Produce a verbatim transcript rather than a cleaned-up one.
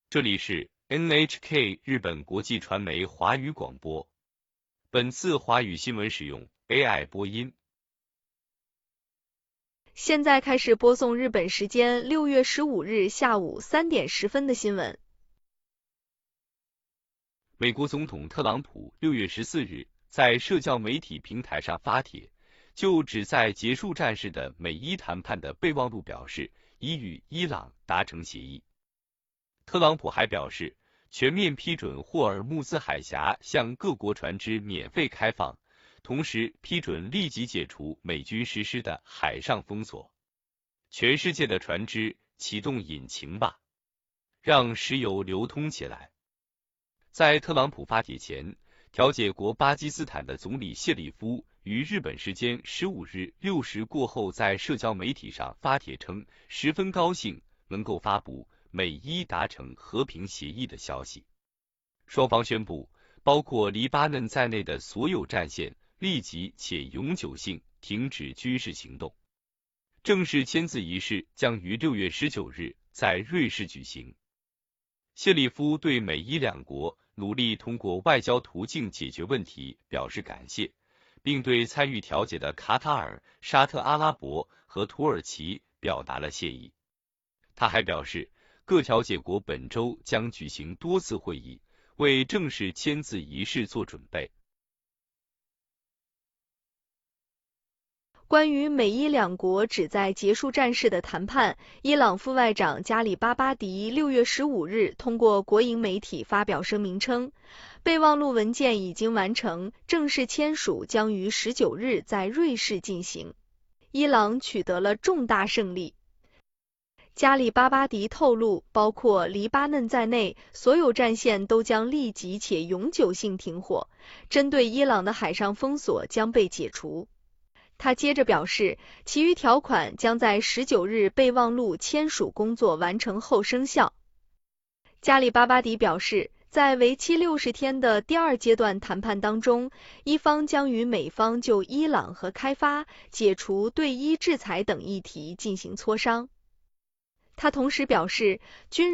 这里是 N H K 日本国际传媒华语广播。本次华语新闻使用 A I 播音。 现在开始播送日本时间六月十五日下午三点十分的新闻。 美国总统特朗普六月十四日在社交媒体平台上发帖，就旨在结束战事的美伊谈判的备忘录表示，已与伊朗达成协议。特朗普还表示，全面批准霍尔木兹海峡向各国船只免费开放，同时批准立即解除美军实施的海上封锁。全世界的船只启动引擎吧，让石油流通起来。在特朗普发帖前，调解国巴基斯坦的总理谢里夫于日本时间十五日六时过后在社交媒体上发帖称，十分高兴能够发布美伊达成和平协议的消息。双方宣布，包括黎巴嫩在内的所有战线立即且永久性停止军事行动。正式签字仪式将于六月十九日在瑞士举行。谢里夫对美伊两国努力通过外交途径解决问题表示感谢，并对参与调解的卡塔尔、沙特阿拉伯和土耳其表达了谢意。他还表示，各调解国本周将举行多次会议，为正式签字仪式做准备。 关于美伊两国旨在结束战事的谈判，伊朗副外长加里巴巴迪六月十五日通过国营媒体发表声明称，备忘录文件已经完成，正式签署将于十九日在瑞士进行。伊朗取得了重大胜利。加里巴巴迪透露，包括黎巴嫩在内，所有战线都将立即且永久性停火，针对伊朗的海上封锁将被解除。他接着表示，其余条款将在十九日备忘录签署工作完成后生效。加里巴巴迪表示，在为期六十天的第二阶段谈判当中，伊方将与美方就伊朗核开发、解除对伊制裁等议题进行磋商。他同时表示，军